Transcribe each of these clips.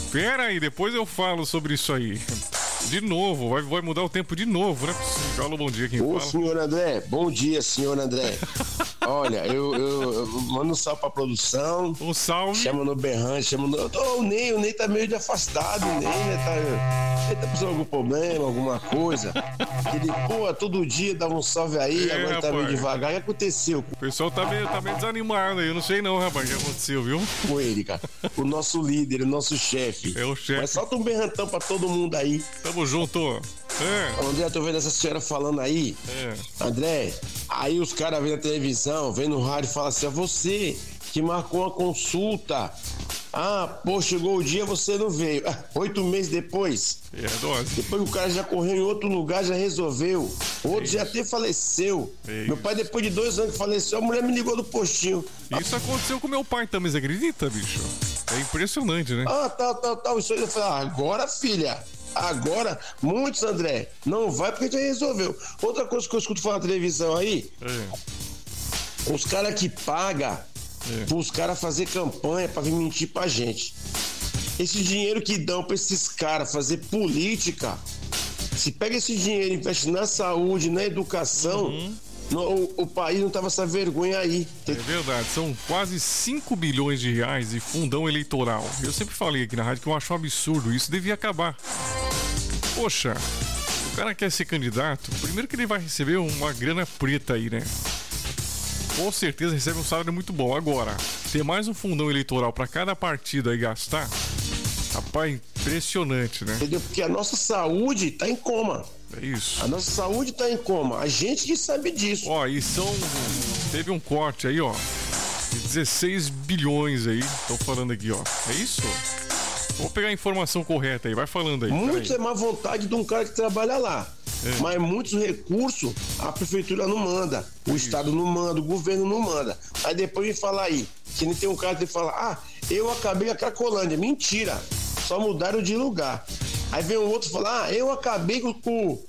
Pera aí, depois eu falo sobre isso aí. De novo, vai mudar o tempo de novo, né? Fala bom dia quem Ô, fala. senhor André, bom dia, senhor André. Olha, eu mando um salve pra produção. Um salve. Chama no berrante, chama no... o Ney tá meio de afastado, o Ney, né? Ele tá precisando de algum problema, alguma coisa. Ele, pô, todo dia dava um salve aí, agora ele tá meio devagar. O que aconteceu? O pessoal tá meio desanimado aí, eu não sei não, rapaz, o que aconteceu, viu? Com ele, cara. O nosso líder, o nosso chefe. É o chefe. Mas solta um berrantão pra todo mundo aí. Tamo junto. André, tô vendo essa senhora falando aí. André, aí os caras vêm na televisão, vêm no rádio e falam assim: é você que marcou uma consulta. Ah, pô, chegou o dia, você não veio. 8 meses depois. Dose. Depois o cara já correu em outro lugar, já resolveu. Outro já até faleceu. Meu pai, depois de 2 anos que faleceu, a mulher me ligou do postinho. Isso aconteceu com meu pai também, você acredita, bicho? É impressionante, né? Tal. Isso aí eu falei, agora, filha. Agora, muitos, André, não vai porque já resolveu. Outra coisa que eu escuto falar na televisão aí, os caras que pagam os caras fazer campanha pra vir mentir pra gente. Esse dinheiro que dão pra esses caras fazer política, se pega esse dinheiro e investe na saúde, na educação, o país não tava essa vergonha aí. É verdade, são quase 5 bilhões de reais de fundão eleitoral. Eu sempre falei aqui na rádio que eu acho um absurdo, isso devia acabar. Poxa, o cara quer ser candidato, primeiro que ele vai receber uma grana preta aí, né? Com certeza recebe um salário muito bom. Agora, ter mais um fundão eleitoral pra cada partido aí gastar, rapaz, impressionante, né? Entendeu? Porque a nossa saúde tá em coma. É isso. A nossa saúde tá em coma. A gente que sabe disso. Ó, teve um corte aí, ó, de 16 bilhões aí, tô falando aqui, ó. É isso? Vou pegar a informação correta aí, vai falando aí. Muito é má vontade de um cara que trabalha lá. Mas muitos recursos a prefeitura não manda, o estado não manda, o governo não manda. Aí depois vem falar aí, que nem tem um cara que fala, eu acabei a Cracolândia. Mentira, só mudaram de lugar. Aí vem um outro falar, eu acabei com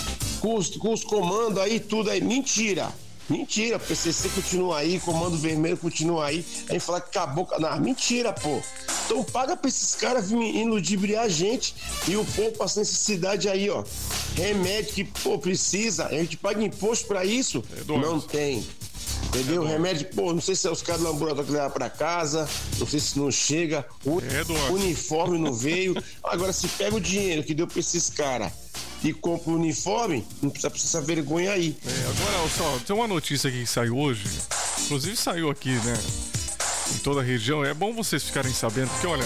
os comandos aí, tudo aí. Mentira, PCC continua aí, Comando Vermelho continua aí. A gente fala que acabou. Não, mentira, pô. Então paga pra esses caras virem ludibriar a gente e o povo passa necessidade aí, ó. Remédio que, pô, precisa. A gente paga imposto pra isso? Não tem. Entendeu? Remédio, pô, não sei se é os caras do laboratório que levam pra casa, não sei se não chega. O uniforme não veio. Agora, se pega o dinheiro que deu pra esses caras e compra o uniforme, não precisa essa vergonha aí. Agora, só, tem uma notícia aqui que saiu hoje, inclusive saiu aqui, né, em toda a região, é bom vocês ficarem sabendo, porque olha,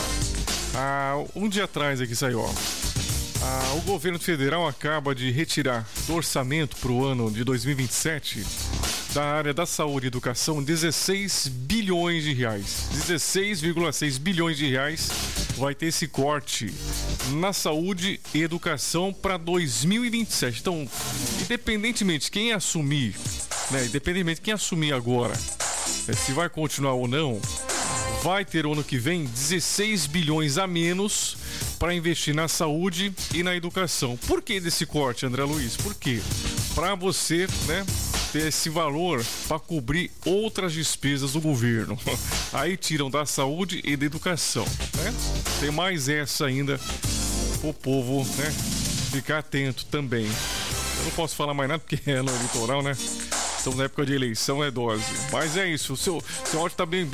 um dia atrás aqui saiu, ó, o governo federal acaba de retirar do orçamento para o ano de 2027 da área da saúde e educação 16 bilhões de reais. 16,6 bilhões de reais vai ter esse corte na saúde e educação para 2027. Então, independentemente quem assumir, né, agora, se vai continuar ou não, vai ter ano que vem 16 bilhões a menos para investir na saúde e na educação. Por que desse corte, André Luiz? Por quê? Para você, né, ter esse valor para cobrir outras despesas do governo. Aí tiram da saúde e da educação, né? Tem mais essa ainda pro povo, né, ficar atento também. Eu não posso falar mais nada porque é no litoral, né? Estamos na época de eleição, é dose. Mas é isso, o seu áudio tá bem...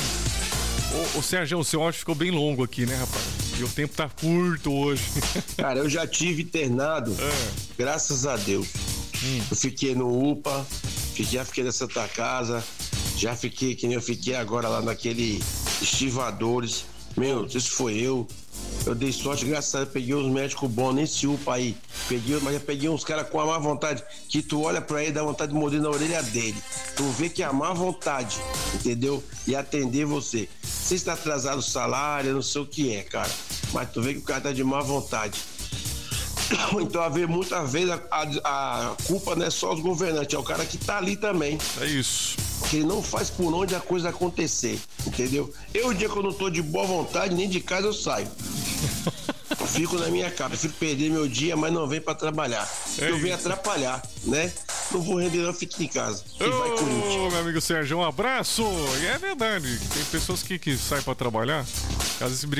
Ô Sérgio, o seu áudio ficou bem longo aqui, né, rapaz? E o tempo tá curto hoje. Cara, eu já tive internado, graças a Deus. Eu fiquei no UPA, já fiquei na Santa Casa, já fiquei que nem eu fiquei agora lá naquele Estivadores. Meu, isso foi eu dei sorte, graças a Deus, peguei uns médicos bons nesse UPA aí. Mas já peguei uns caras com a má vontade, que tu olha pra ele e dá vontade de morder na orelha dele. Tu vê que é a má vontade, entendeu? E atender você. Você está atrasado o salário, não sei o que é, cara. Mas tu vê que o cara tá de má vontade. Então, muitas vezes a culpa não é só os governantes, é o cara que tá ali também. É isso. Que ele não faz por onde a coisa acontecer, entendeu? O dia que eu não tô de boa vontade, nem de casa eu saio. Eu fico na minha casa, prefiro perder meu dia, mas não vem pra trabalhar. Eu venho atrapalhar, né? Não vou render, não, fique em casa. E vai Corinthians. Meu amigo Sérgio, um abraço. E é verdade, tem pessoas que saem pra trabalhar, às vezes